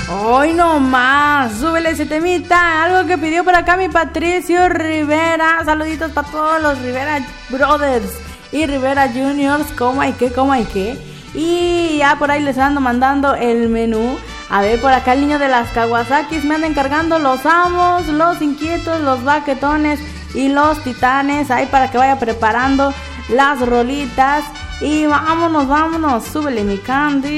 Hoy no más, súbele ese temita. Algo que pidió por acá mi Patricio Rivera. Saluditos para todos los Rivera Brothers y Rivera Juniors. ¿Cómo hay qué? ¿Cómo hay qué? Y ya por ahí les ando mandando el menú. A ver, por acá el niño de las Kawasakis me anda encargando los amos, los inquietos, los baquetones y los titanes. Ahí para que vaya preparando las rolitas. Y vámonos, súbele mi Candy.